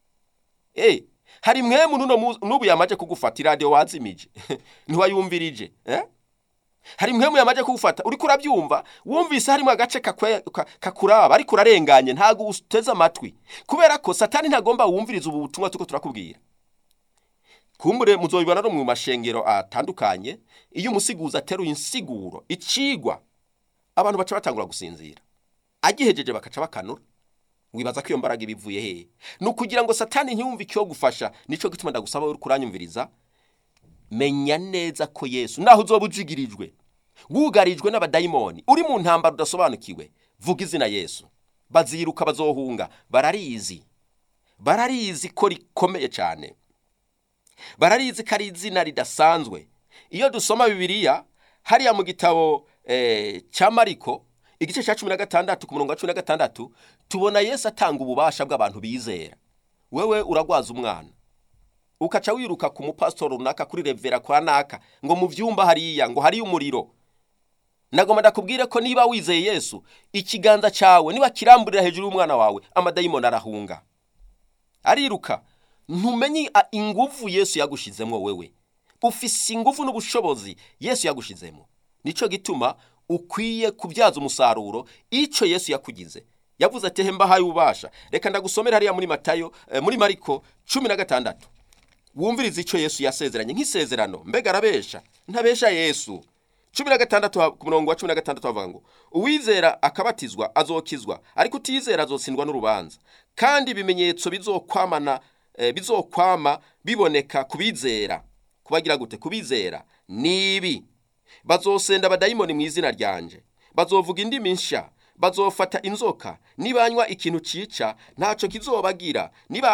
Hari mwemu nubu yamaje kugufata radio wazimije ntiwayumvirije hari mwemu yamaje kugufata uri kurabyumva wumvise harimo agace kakuraba ariko urarenganye ntago uteze amatwi kubera ko Satani ntagomba wumviriza ubu butumwa tuko turakubwira. Kumbure muzobibana no mu mashengero atandukanye iyo umusiguza ateruye insiguro icigwa abantu baca batangura gusinzira, agihejeje bakaca bakanura. Wibaza ko iyo mbaraga ibivuye he? Nukugira ngo Satani ntiyumve icyo gufasha. Nico gituma ndagusaba uri kuranyumviriza, menya neza ko Yesu naho uzobujigirijwe wugarijwe n'abadayimoni uri mu ntambara udasobanukiwe, vuga izina Yesu, baziruka bazohunga. Bararizi ko rikomeye cyane, bararizi ko ari izina ridasanzwe. Iyo dusoma Bibiliya hariya mu gitabo cya Mariko igice cya 16 ku murongo wa 16 tubona Yesu atanga ububasha bw'abantu bizera. Wewe uragwaza umwana ukaca wiruka ku mupastor runaka kuri revera kwa naka ngo mu vyumba hariya ngo hari umuriro. Nagomba ndakubwire ko niba wizeye Yesu ikiganza cyawe niba kiramburira hejuru y'umwana wawe amadayimoni arahunga ariruka. Ntumenye ingufu Yesu yagushizemo. Wewe ufise ingufu n'ubushobozi Yesu yagushizemo. Nico gituma ukwiye kubyaza umusaruro ico Yesu yakugize. Yavuze ati hemba haye ubasha. Reka ndagusomera hariya muri Matayo muri Mariko 16 wumviriza ico Yesu yasezeranye nk'isezerano. Mbega arabesha? Ntabesha Yesu. 16 ku murongo wa 16 bavuga ngo uwizera akabatizwa azokizwa ariko utizera azotsindwa n'urubanza. Kandi ibimenyetso bizokwama biboneka kubizera. Kubagira gute? Kubizera nibi: bazosenda abadayimoni mu izina ryanje, bazovuga indimi nsha, bazofata inzoka, nibanywa ikintu cica ntaco kizobagira,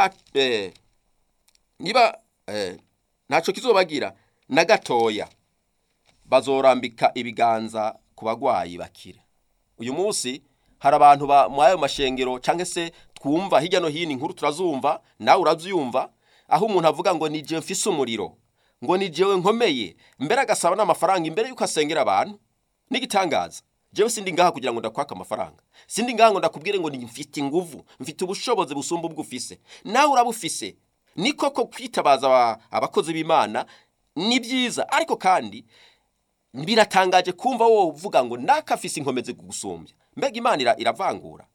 ntaco kizobagira na gatoya, bazorambika ibiganza ku bagwayi bakire. Uyu munsi hari abantu mu ayo mashengero canke se twumva hirya no hino inkuru turazumva, nawe uravyumva, aho umuntu avuga ngo nije mfise umuriro, ngo nijewe nkomeye, mbere agasaba n'amafaranga imbere yuko asengera abantu. Nigitangaza jewe sindi ngaha kugira ngo ndakwaka amafaranga, sindi ngaha ngo ndakubwire ngo mfite inguvu, mfite ubushobozi busumba ubwo ufise. Nawe urabufise. Niko ko kwitabaza abakozi b'Imana ni byiza, ariko kandi biratangaje kumva wowe uvuga ngo nakafise inkomeze kugusumbya. Mbega Imana iravangura?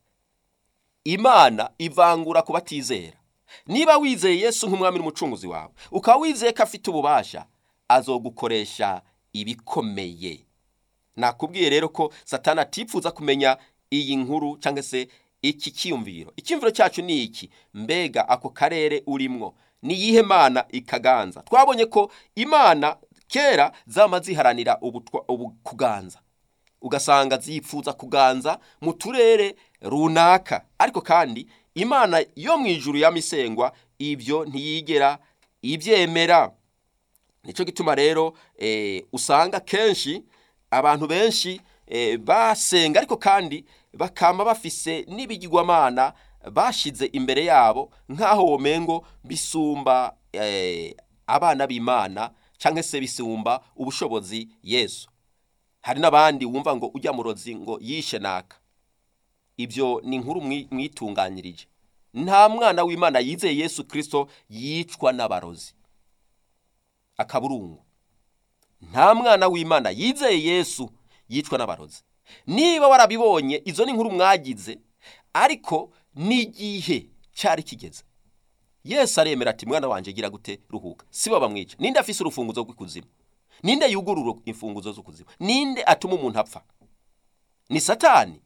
Imana ivangura kubatizera. Niba wizeye Yesu nk'umwami n'umucunguzi wawe, ukaba wizeye ko afite ububasha, azogukoresha ibikomeye. Nakubwiye rero ko Satani atipfuza kumenya iyi nkuru cyangwa se iki kiyumviro. Ikimviro cyacu ni iki: mbega ako karere urimwo ni yihe Mana ikaganza? Twabonye ko Imana kera zamaziharanira kuganza, ugasanga zipfuza kuganza mu turere runaka, ariko kandi Imana yo mwijuru yamisengwa ibyo ntiyigera ibyemera. Nico gituma rero usanga kenshi abantu benshi basenga ariko kandi bakama bafise n'ibigirwamana bashize imbere yabo nkaho womengo bisumba abana b'Imana canke se bisumba ubushobozi Yesu. Hari nabandi wumva ngo ujya murozi ngo yishe naka. Ibyo ni inkuru mwitunganyirije. Nta mwana w'Imana yizeye Yesu Kristo yicwa n'abarozi akaburungu. Nta mwana w'Imana yizeye Yesu yicwa n'abarozi. Niba warabibonye izo ni inkuru mwagize, ariko n'igihe cyari kigeze. Yesu aremera ati mwana wanje gira gute ruhuka. Sibo bamwica. Ninde afise urufunguzo rw'ikuzimu? Ninde yugurura imfunguzo z'ukuzimu? Ninde atuma umuntu apfa? Ni Satani.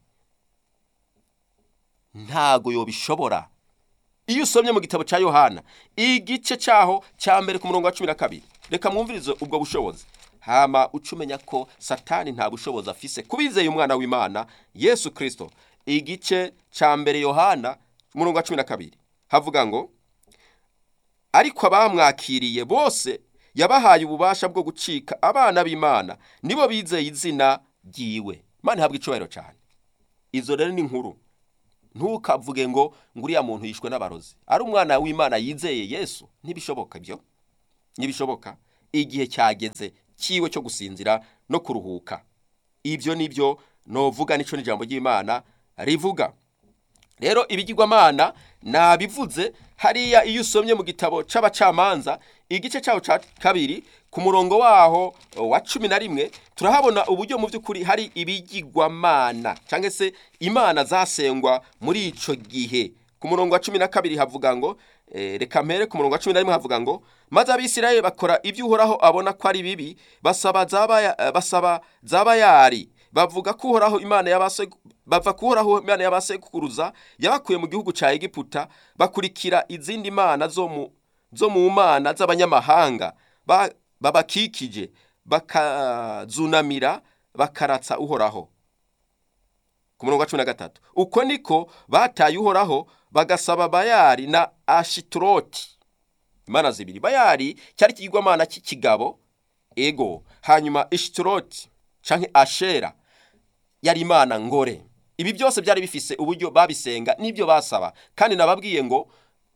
Ntago yobishobora. Iyo usomye mu gitabo cya Yohana igice cyaho cya mbere ku murongo wa 12, reka mwumvirize ubwo bushobozi, hama ucumenya ko Satani nta bushobozi afise kubizeye umwana w'Imana Yesu Kristo. Igice cya mbere Yohana murongo wa 12 havuga ngo ariko abamwakiriye bose yabahaye ububasha bwo gucika abana b'Imana nibo bizeye izina ryiwe. Imana ihabwa icubahiro cyane. Izo rero ni inkuru. Ntukavuge ngo nguriya muntu yishwe n'abarozi. Ari umwana w'Imana yizeye Yesu, ntibishoboka ibyo. Ntibishoboka. Igihe cyageze kiwe cyo gusinzira no kuruhuka. Ibyo nibyo novuga nico n'ijambo ry'Imana rivuga. Rero ibigirwamana nabivuze hariya iyo usomye mu gitabo c'abacamanza igice cyaho ca kabiri ku murongo waho wa 11 turahabona uburyo mu by'ukuri hari ibigirwamana cyangwa se imana zasengwa muri ico gihe. Ku murongo wa 12 havuga ngo reka mpere ku murongo wa 11 havuga ngo maze abisirayeli bakora ibyo Uhoraho abona ko ari bibi, basaba Zabayari, bavuga ko Uhoraho Imana y'abasekuruza yabakuye mu gihugu ca Egiputa, bakurikira izindi mana zo mu mana z'abanyamahanga babakikije, bakazunamira bakaratsa Uhoraho. Ku murongo wa 13 uko niko bataye Uhoraho bagasaba Bayali na Ashitoroti, imana zibiri. Bayali cyari ikigirwamana cy'ikigabo ego, hanyuma Ashitoroti canke Ashera yari imana ngore. Ibi byose byari bifise uburyo babisenga n'ibyo basaba, kandi nababwiye ngo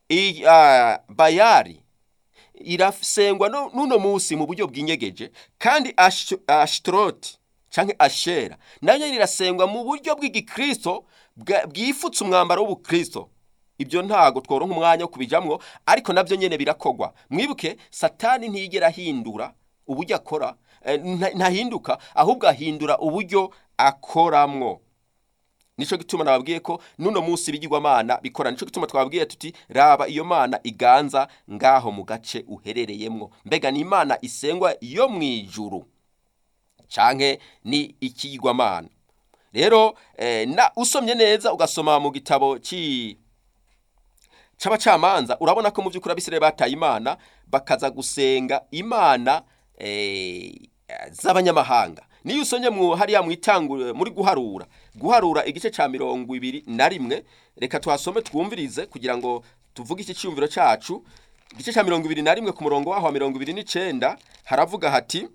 Bayali irasengwa nuno munsi mu buryo bw'inyegeje, kandi Ashitoroti canke Ashera nayo irasengwa mu buryo bw'igikristo bwifutse umwambaro w'ubukristo. Ibyo ntago tworonka umwanya wo kubijamwo, ariko navyo nyene birakogwa. Mwibuke Satani ntiyigera hindura uburyo akora, ntahinduka, ahubwo ahindura uburyo akoramwo. Nico gituma nababwiye ko nuno munsi bigirwamana bikora. Nico gituma twababwiye tuti raba iyo mana iganza ngaho mu gace uherereyemwo, mbega ni imana isengwa yo mwijuru canke ni ikigirwamana? Rero na usomye neza ugasoma mu gitabo c'abacamanza urabona ko mu by'ukuri abisirayeli bataye imana bakaza gusenga imana z'abanyamahanga. Niyo usomye mu hariya mu itangura muri guharura igice ca 21, reka tuhasome twumvirize kugira ngo tuvuge iki cyumviro cacu. Igice ca 21 ku murongo waho wa 29 haravuga hati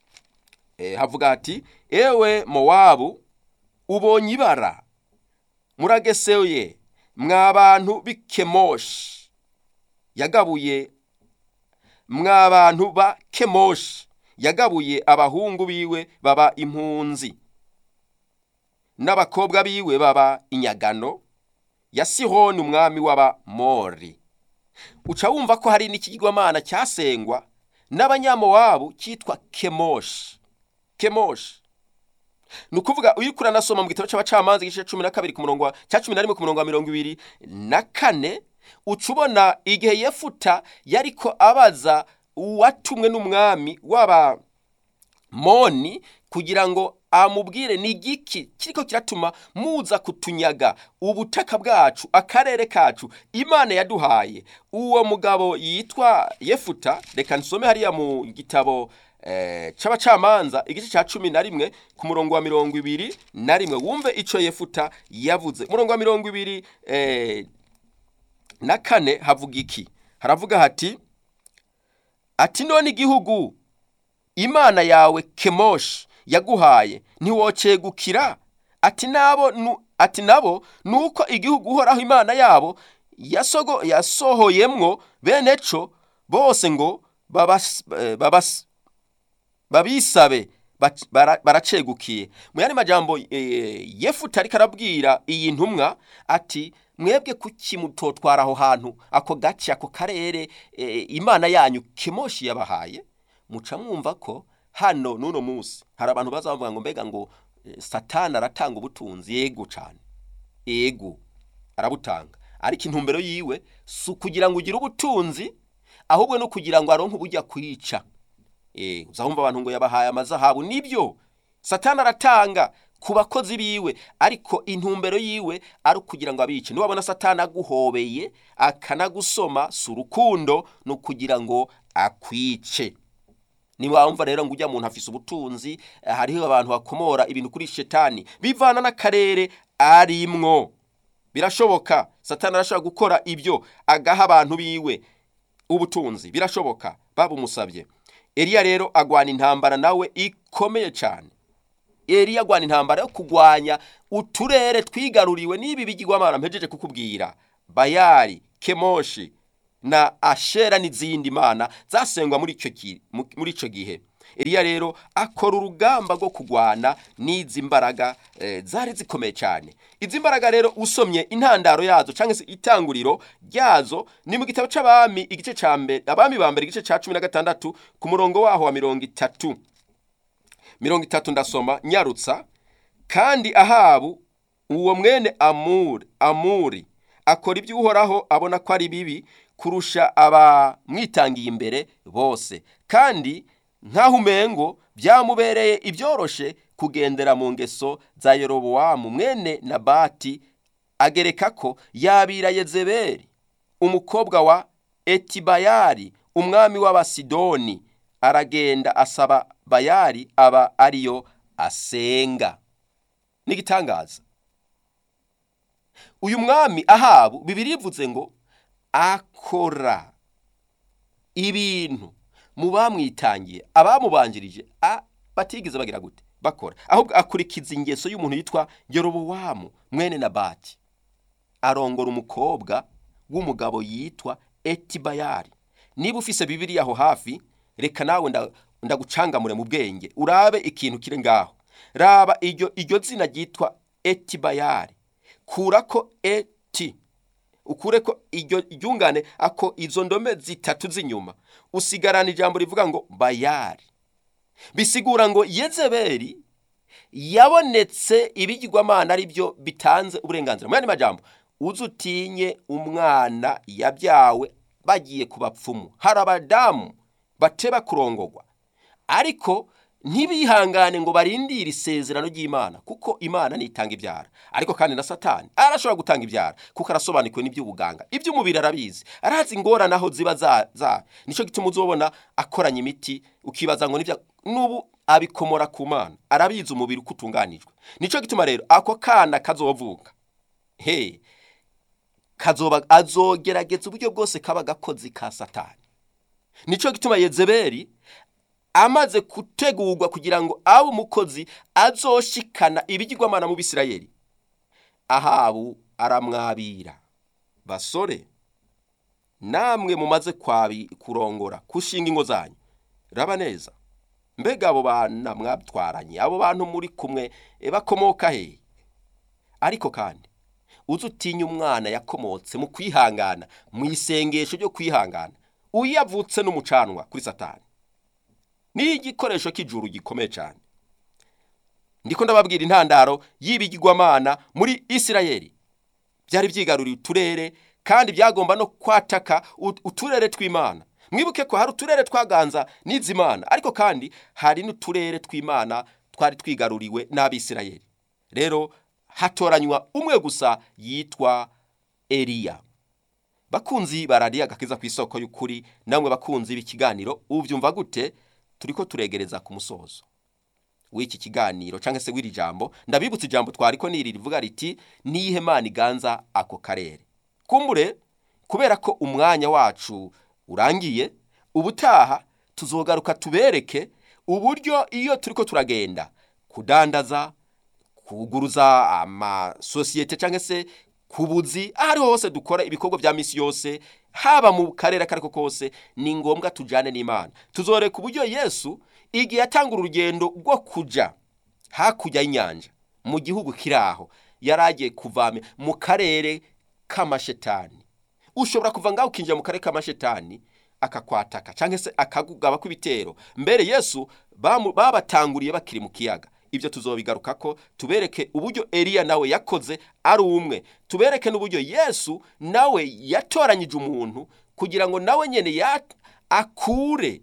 ewe Mowabu ubonye ibara, murageseye mwabantu b'Kemoshi yagabuye, mwabantu ba Kemoshi yagabuye abahungu biwe baba impunzi, n'abakobwa biwe baba inyagano ya Sihoni umwami w'Abamori. Uca wumva ko hari n'ikigirwamana cyasengwa n'abanyamowabu cyitwa Kemoshi. Nukuvuga uyikura nasoma mu gitabo c'abacamanza igice 12 ku murongo wa 11 ku murongo wa 24 ucubona igihe Yefuta yariko abaza uwatumwe n'umwami w'Abamoni kugira ngo amubwire ni igiki kiriko kiratuma muza kutunyaga ubutaka bwacu, akarere kacu Imana yaduhaye. Uwo mugabo yitwa Yefuta, reka nsome hariya mu gitabo c'abacamanza igice ca 11 ku murongo wa 21 wumve ico Yefuta yavuze. Murongo wa 24 havuga iki? Haravuga ati none igihugu Imana yawe Kemoshi yaguhaye ntiwocegukira? Ati nabo nuko igihugu Uhoraho Imana yabo yasohoyemwo beneco bose ngo babisabe baracegukiye. Mu yandi majambo Yefuta ariko arabwira iyi ntumwa ati mwebwe kuki mutotwara aho hantu, ako gace, ako karere Imana yanyu Kemoshi yabahaye? Muca mwumva ko hano nuno munsi hari abantu bazavuga ngo mbega ngo Satani aratanga ubutunzi. Yego cyane, yego arabutanga, ariko intumbero yiwe si kugira ngo ugire ubutunzi, ahubwo no kugira ngo aronke ubujya kwica. Uzahumva abantu ngo yabahaye amazahabu. Nibyo Satani aratanga ku bakozi biwe, ariko intumbero yiwe ari kugira ngo abice. Niwabona Satani aguhobeye akanagusoma, si urukundo, no kugira ngo akwice. Niba wumva rero ngo ujya muntu afise ubutunzi, hariho abantu bakomora ibintu kuri shetani bivana n'akarere arimwo. Birashoboka Satani arashobora gukora ibyo agaha abantu biwe ubutunzi, birashoboka babumusabye. Eliya rero agwana intambara nawe ikomeye cyane. Eliya agwana intambara yo kugwanya uturere twigaruriwe n'ibi bigirwamana mpejeje kukubwira, Bayali, Kemoshi na Ashera n'izindi mana zasengwa muri ico gihe. Eliya rero akora urugamba rwo kugwana n'izi mbaraga zari zikomeye cyane. Izi mbaraga rero usomye intandaro yazo cyangwa se itanguriro ryazo ni mu gitabo c'abami igice ca mbere, abami ba mbere igice ca 16 ku murongo waho wa 30. 30 ndasoma nyarutsa. Kandi Ahabu uwo mwene Amuri akora iby'Uhoraho abona ko ari bibi kurusha abamwitangiye imbere bose, kandi nkaho umengo byamubereye ibyoroshe kugendera mu ngeso za Yerobowamu mwene Nabati, agereka ko yabira Yezebeli umukobwa wa Etibayali umwami w'Abasidoni, aragenda asaba Bayali aba ariyo asenga. Nigitangaza, uyu mwami Ahabu Bibiliya ivuze ngo akora ibintu mu bamwitangiye, abamubanjirije batigeze bagira gute bakora, ahubwo akurikiza ingeso y'umuntu yitwa Yerobowamu mwene Nabati, arongora umukobwa w'umugabo yitwa Etibayali. Niba ufise Bibiliya aho hafi, reka nawe ndagucangamure mu bwenge urabe ikintu kiri ngaho. Raba iryo zina ryitwa Etibayali, kurako eti, ukureko iryo ryungane ako izo ndome zitatu z'inyuma, usigarana ijambo rivuga ngo Bayali. Bisigura ngo Yezebeli yabonetse ibigirwamana ari byo bitanze uburenganzira. Mwene majambo, uzutinye umwana yabyawe bagiye kubapfumu. Hari abadamu bateba kurongorwa, ariko ntibihangane ngo barindire isezerano ry'Imana, kuko Imana nitanga ibyara. Ariko kandi na Satani arashobora gutanga ibyara, kuko arasobanukiwe n'iby'ubuganga, iby'umubiri arabizi, arazi ingorane aho ziba za. Nico gituma uzobona akoranya imiti ukibaza ngo nibya nubu abikomora ku Mana, arabizi umubiri uko utunganijwe. Nico gituma rero ako kana kazovuka, kazoba azogerageza uburyo bwose kaba gakozi ka Satani. Nico gituma Yezebeli amaze kutegurwa kugira ngo abo umukozi azoshikana ibigirwamana mu Bisirayeli, Ahabu aramwabira. Basore, namwe mumaze kurongora kushinga ingo zanyu, raba neza, mbega abo bana mwatwaranye, abo bantu muri kumwe bakomoka he? Ariko kandi uzutinya umwana yakomotse mu kwihangana, mu isengesho ryo kwihangana, uyavutse n'umucanwa kuri Satani. Ni igikoresho cy'ijuru gikomeye cyane. Ndiko ndababwira intandaro y'ibigirwamana muri Isirayeli. Byari byigaruriye uturere, kandi byagomba no kwataka uturere tw'Imana. Mwibuke ko hari uturere twaganza n'izimana, ariko kandi hari n'uturere tw'Imana twari twigaruriwe n'Abisirayeli. Rero hatoranywa umwe gusa yitwa Eliya. Bakunzi baradiye agakiza ku isoko y'ukuri, namwe bakunzi b'ikiganiro uvyumva gute? Turiko turegereza ku musozo w'iki kiganiro cyangwa se w'iri jambo. Ndabibutse ijambo twariko niri rivuga riti nihe Mana iganza ako karere. Kumbure kubera ko umwanya wacu urangiye, ubutaha tuzogaruka tubereke uburyo iyo turiko turagenda kudandaza, kuguruza amasosiyete cyangwa se kubuzi, ahari hose dukora ibikorwa bya misi yose, haba mu karere kariko kose, ni ngombwa tujane n'Imana. Tuzoreka uburyo Yesu igihe yatangura urugendo rwo kuja hakurya y'inyanja mu gihugu kiraho, yaragiye kuvame mu karere k'amashetani. Ushobora kuva ngaho ukinjira mu karere k'amashetani akakwataka cyangwa se akagugaba kw'ibitero. Mbere Yesu babatanguriye bakiri mu kiyaga. Ibyo tuzobigaruka ko tubereke uburyo Eliya nawe yakoze ari umwe, tubereke n'uburyo Yesu nawe yatoranyije umuntu kugira ngo nawe nyene akure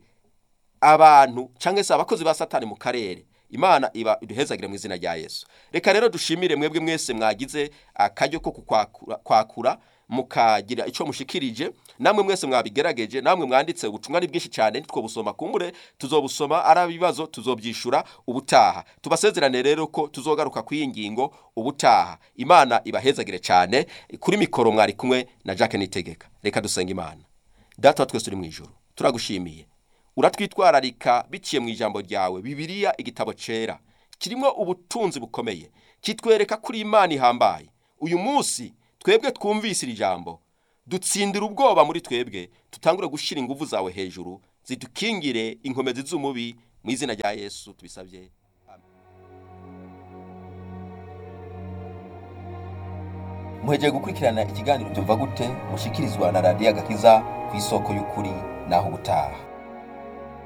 abantu cyangwa se abakozi ba Satani mu karere. Imana iba iduhezagire mu izina rya Yesu. Reka rero dushimire mwebwe mwese mwagize akaryo ko kwakura mukagira ico mushikirije, namwe mwese mwabigerageje, namwe mwanditse ubutumwa ni bwinshi cyane, nitwo busoma kumbure tuzobusoma, arabibazo tuzobyishura ubutaha. Tubasezerane rero ko tuzogaruka ku yingingo ubutaha. Imana ibahezagire cyane. Kuri mikoro mwari kumwe na Jacques Nitegeka. Reka dusenga Imana. Data twese uri mu ijuru, turagushimiye uratwitwararika biciye mu ijambo ryawe. Bibiliya igitabo cera kirimo ubutunzi bukomeye, kitwereka kuri Imana ihambaye. Uyu munsi twebwe twumvise iri jambo, dutsindira ubwoba muri twebwe, tutangure gushira ingufu zawe hejuru, zidukingire inkomezi z'umubi, mu izina rya Yesu tubisabye. Muhejeje gukurikirana ikiganiro Byumva Gute mushikirizwa na Radio Agakiza ku isoko y'ukuri naho ubutaha.